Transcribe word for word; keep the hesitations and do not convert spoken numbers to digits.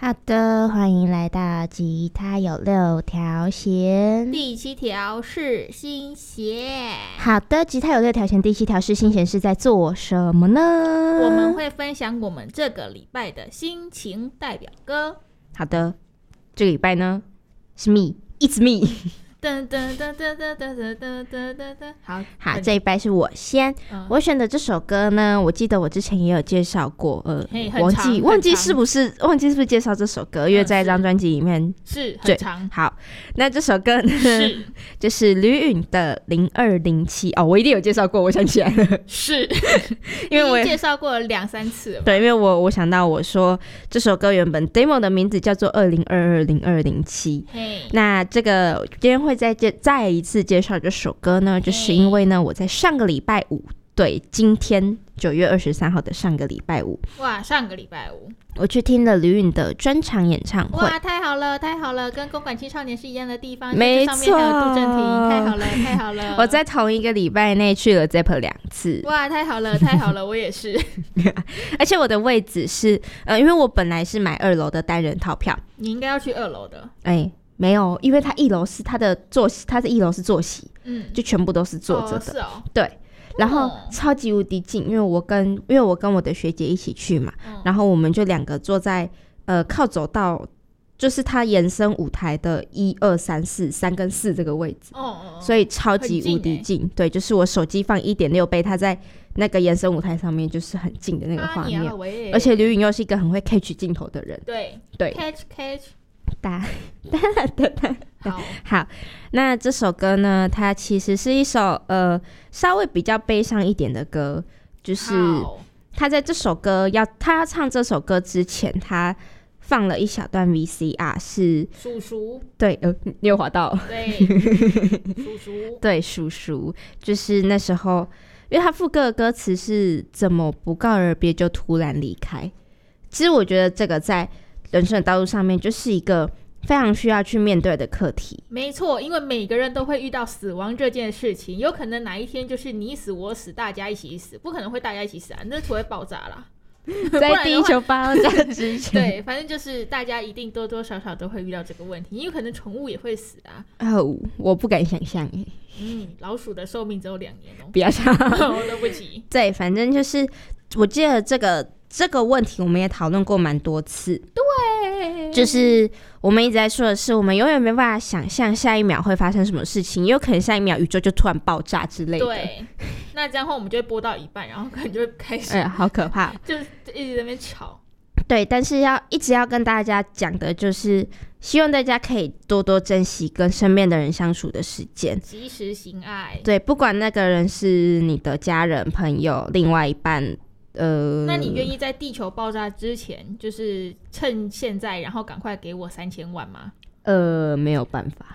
好的，欢迎来到吉他有六条弦。 第七条是心弦。 好的，吉他有六条弦，第七条是心弦是在做什么呢？ 我们会分享我们这个礼拜的心情代表歌。 好的，这个礼拜呢是 me，it's me 噔噔噔噔噔噔噔噔噔噔噔。好好，这一拜是我先、嗯、我选的这首歌呢，我记得我之前也有介绍过，呃，忘记忘记是不是忘记是不是介绍这首歌，因为在这张专辑里面是很长。 好，那这首歌呢是就是吕允的零二零七哦，我一定有介绍过，我想起来了， 是因为我介绍过了两三次了。 对，因为我我想到我说这首歌原本 demo 的名字叫做二零二二零二零七，那这个今天会会再再一次介绍这首歌呢，就是因为呢，我在上个礼拜五，对，今天九月二十三号的上个礼拜五， 哇，上个礼拜五， 我去听了吕允的专场演唱会， 哇，太好了，太好了，跟公馆青少年是一样的地方， 没错， 上面还有杜振廷，太好了，太好了， 我在同一个礼拜内去了 Zepp 两次， 哇，太好了，太好了，我也是， 而且我的位置是，呃，因为我本来是买二楼的单人套票， 你应该要去二楼的， 哎、欸。没有，因为他一楼是他的坐席，他的一楼是坐席， 嗯， 就全部都是坐着的，哦是哦， 对，然后超级无敌近，因为我跟因为我跟我的学姐一起去嘛，嗯、然后我们就两个坐在呃靠走道，就是它延伸舞台的一二三四三跟四这个位置， 哦哦， 所以超级无敌近，近对，就是我手机放一点六倍，它在那个延伸舞台上面就是很近的那个画面，啊、而且吕允又是一个很会 catch 镜头的人， 对对 ，catch catch。 哒哒哒哒好好，那这首歌呢，它其实是一首呃稍微比较悲伤一点的歌，就是他在这首歌要他要唱这首歌之前，他放了一小段 V C R， 是叔叔， 对，呃，你有滑到， 对，叔叔， 对，叔叔，就是那时候，因为他副歌的歌词是怎么不告而别就突然离开，其实我觉得这个在人生的道路上面就是一个非常需要去面对的课题。 没错，因为每个人都会遇到死亡这件事情，有可能哪一天就是你死我死大家一起死，不可能会大家一起死啊，那土会爆炸啦在地球爆炸之前对，反正就是大家一定多多少少都会遇到这个问题，因为可能宠物也会死啊。 哦，我不敢想象耶。 嗯，老鼠的寿命只有两年哦。 不要想对不起。 对，反正就是我记得这个这个问题我们也讨论过蛮多次。 对， 就是我们一直在说的是，我们永远没办法想象下一秒会发生什么事情，也有可能下一秒宇宙就突然爆炸之类的。 对，那这样的话我们就会播到一半，然后可能就会开始， 哎、好可怕， 就一直在那边吵。 对，但是要一直要跟大家讲的就是，希望大家可以多多珍惜跟身边的人相处的时间， 及时行爱。 对，不管那个人是你的家人、朋友、另外一半。呃， 那你愿意在地球爆炸之前，就是趁现在，然后赶快给我三千万吗？ 呃，没有办法。